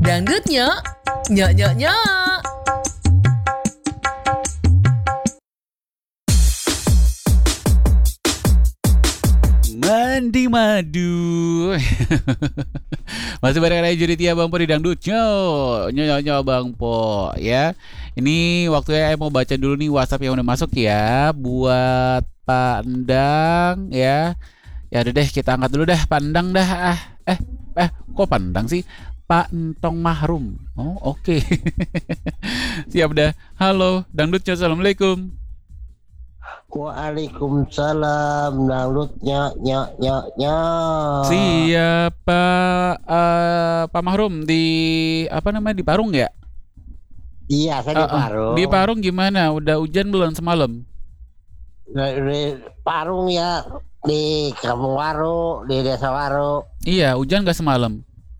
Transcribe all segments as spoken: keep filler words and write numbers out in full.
Dangdutnya, nyok nyok nyok. Mandi madu. Masih bareng saya Juri Tia Bang Po di Dangdutnya Nyonya Bang Po ya. Ini waktunya saya mau baca dulu nih WhatsApp yang udah masuk ya. Buat Pak Endang ya. Ya udah deh, kita angkat dulu dah Pak Endang dah. Ah, eh eh kok Pak Endang sih? Pak Entong Mahrum. Oh oke. Okay. Siap dah. Halo Dangdutnya, assalamualaikum. Waalaikumsalam. Dangdutnya nya nya nya. Siapa uh, Pak Mahrum di apa namanya di Parung ya? Iya, saya di Uh, uh, Parung. Di Parung gimana? Udah hujan belum semalam? Di Parung ya, di Kampung Waru, di Desa Waru. Iya, hujan gak semalam?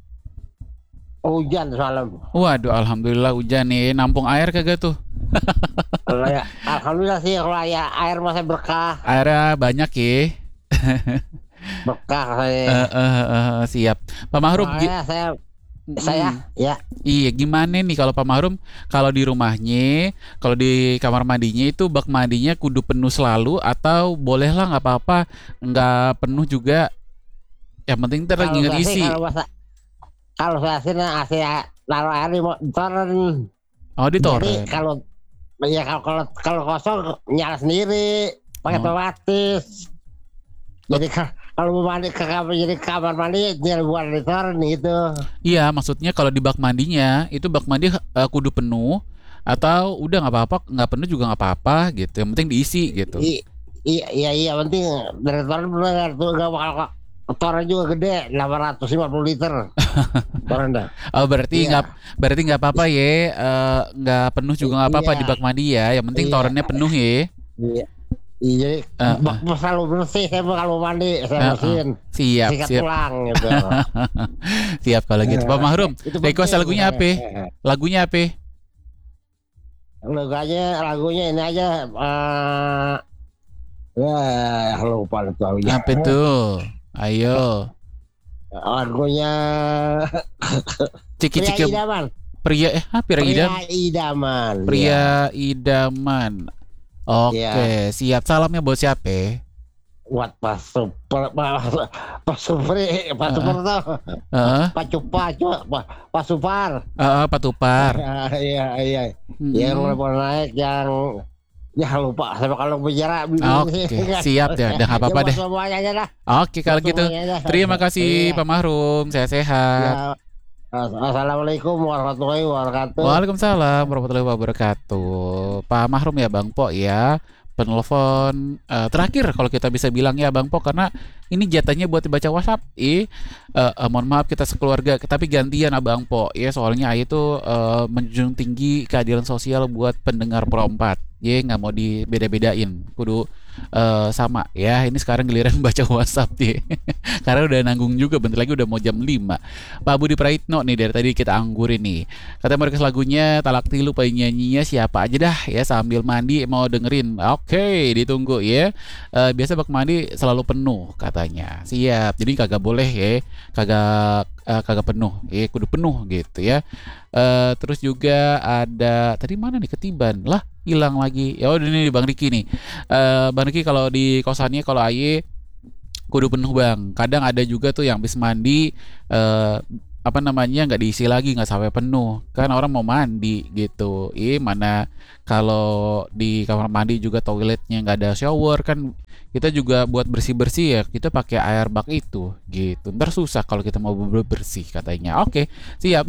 Hujan semalam. Waduh, alhamdulillah hujan nih. Nampung air kagak tuh? Kalau ya, alhamdulillah sih kalau ya air masih berkah. Airnya banyak ya. Berkah saya. Uh, uh, uh, siap. Pak Mahrum. gi- Makanya saya Mm-mm. saya ya Iya, gimana nih kalau Pak Mahrum, kalau di rumahnya, kalau di kamar mandinya itu bak mandinya kudu penuh selalu atau bolehlah nggak apa-apa nggak penuh juga, yang penting ntar kalau ingat saya sih isi. kalau masa kalau saya sih nah, saya naruh air di motor. Oh, di Jadi toren. kalau ya kalau kalau kalau kosong nyala sendiri pakai Oh. otomatis. Jadi ka- kalau mau mandi ke kamar, jadi kamar mandi nyala buat liter itu. Iya, maksudnya kalau di bak mandinya itu bak mandi eh, kudu penuh atau udah nggak apa-apa, nggak penuh juga nggak apa-apa gitu. Yang penting diisi gitu. I- Iya iya iya penting dari toren benar tuh gak bakal kok. Toren juga gede delapan ratus lima puluh liter. Toren dah. Oh, berarti Iya. nggak berarti nggak apa-apa ya, eh, nggak penuh juga nggak apa-apa Iya. di bak mandi ya. Yang penting Iya. torennya penuh ya. Iya. Iya jadi Eh, bak selalu bersih saya kalau mandi eh, saya eh. bersihin. Siap, Sikat siap, tulang gitu. siap kalau gitu. Pak Mahrum, Itu request penting. lagunya apa? Lagunya apa? Lagunya lagunya ini aja eh ya lupa lagunya. Apa tuh? Ayo, Lagunya ciki Pria ciki Idaman. pria eh apa pria idam? Pria Idaman. Ya. Pria idaman. Oke, Iya. siap. Salamnya buat siapa? Buat Pak Super, Pak Pak Supri, Pak Super tuh, Heeh, Pak Cupa, Pak Pak Supar. heeh, Pak Tupar. Ah, Iya iya. Mm-mm. Yang mau naik yang ya lupa saya kalau bicara. Oke, siap ya. Udah nggak apa-apa deh. Semuanya aja dah. Oke, kalau gitu. Semuanya aja. Terima kasih Iya. Pak Mahrum. Sehat-sehat. Ya. Assalamualaikum warahmatullahi wabarakatuh. Waalaikumsalam warahmatullahi wabarakatuh. Pak Mahrum ya Bang Po ya. Penelpon eh, terakhir kalau kita bisa bilang ya Bang Po, karena ini jatahnya buat dibaca WhatsApp. Eh, eh, eh, mohon maaf kita sekeluarga, tapi gantian Abang Po ya, soalnya Aye itu eh, menjunjung tinggi keadilan sosial buat pendengar Pro empat. Ya nggak mau dibeda-bedain, kudu eh, sama ya. Ini sekarang giliran baca WhatsApp ya. Karena udah nanggung juga, bentar lagi udah mau jam lima. Pak Budi Praitno nih dari tadi kita anggurin nih. Kata mereka lagunya Talak Tilu, penyanyinya siapa aja dah ya, sambil mandi mau dengerin. Oke, ditunggu ya. Eh, biasa bak mandi selalu penuh katanya. Siap. Jadi kagak boleh ya, kagak eh, kagak penuh. Ya, kudu penuh gitu ya. Eh, terus juga ada tadi mana nih, ketiban lah, hilang lagi. Ya udah ini Bang Riki nih. Eh, Bang Riki kalau di kosannya kalau Aye kudu penuh Bang. Kadang ada juga tuh yang habis mandi eh, apa namanya nggak diisi lagi, nggak sampai penuh, kan orang mau mandi gitu. Ih, mana kalau di kamar mandi juga toiletnya nggak ada shower, kan kita juga buat bersih-bersih ya kita pakai air bak itu gitu. Ntar susah kalau kita mau bersih katanya. Oke, siap.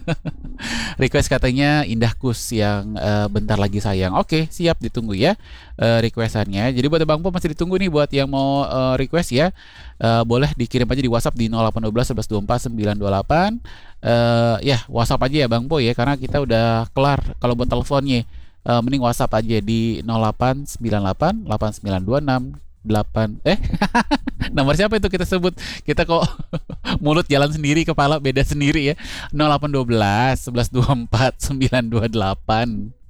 Request katanya Indah Kus yang eh, bentar lagi sayang. Oke, siap, ditunggu ya eh, requestannya. Jadi buat Bang Po masih ditunggu nih buat yang mau eh, request ya. Eh, boleh dikirim aja di WhatsApp di nol delapan satu dua satu satu dua empat sembilan dua delapan. Eh, ya WhatsApp aja ya Bang Po ya, karena kita udah kelar. Kalau buat teleponnya eh, mending WhatsApp aja di nol delapan sembilan delapan delapan sembilan dua enam delapan. Eh nomor siapa itu kita sebut, kita kok mulut jalan sendiri, kepala beda sendiri ya. nol delapan satu dua satu satu dua empat sembilan dua delapan.